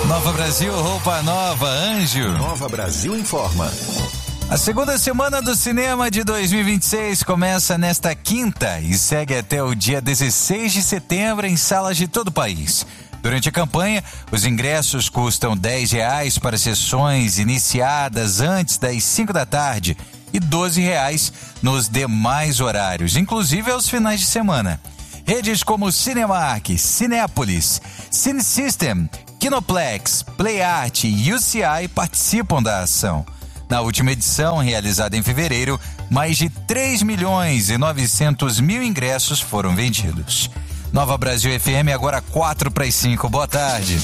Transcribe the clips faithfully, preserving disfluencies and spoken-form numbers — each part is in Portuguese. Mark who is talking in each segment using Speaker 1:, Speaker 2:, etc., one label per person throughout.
Speaker 1: Nova Brasil, roupa nova, Anjo.
Speaker 2: Nova Brasil informa.
Speaker 1: A segunda semana do cinema de dois mil e vinte e seis começa nesta quinta e segue até o dia dezesseis de setembro em salas de todo o país. Durante a campanha, os ingressos custam dez reais para sessões iniciadas antes das cinco da tarde e doze reais nos demais horários, inclusive aos finais de semana. Redes como Cinemark, Cinépolis, Cine System, Kinoplex, PlayArt e U C I participam da ação. Na última edição, realizada em fevereiro, mais de três milhões e novecentos mil ingressos foram vendidos. Nova Brasil F M, agora quatro para as cinco. Boa tarde.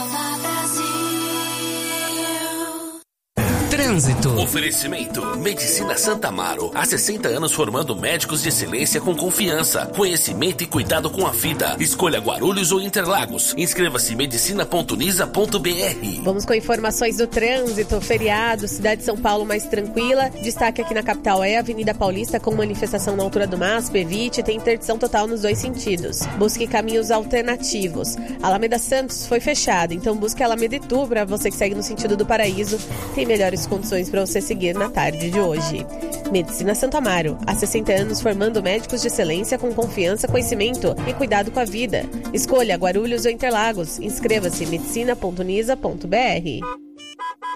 Speaker 3: Trânsito.
Speaker 4: Oferecimento Medicina Santa Amaro. Há sessenta anos formando médicos de excelência com confiança, conhecimento e cuidado com a vida. Escolha Guarulhos ou Interlagos. Inscreva-se em medicina ponto nisa ponto b r.
Speaker 5: Vamos com informações do trânsito. Feriado, cidade de São Paulo mais tranquila. Destaque aqui na capital é a Avenida Paulista com manifestação na altura do M A S P. Evite, tem interdição total nos dois sentidos. Busque caminhos alternativos. Alameda Santos foi fechada, então busque a Alameda Itu para você que segue no sentido do Paraíso. Tem melhores condições para você seguir na tarde de hoje. Medicina Santo Amaro, há sessenta anos formando médicos de excelência com confiança, conhecimento e cuidado com a vida. Escolha Guarulhos ou Interlagos. Inscreva-se em medicina ponto nisa ponto b r.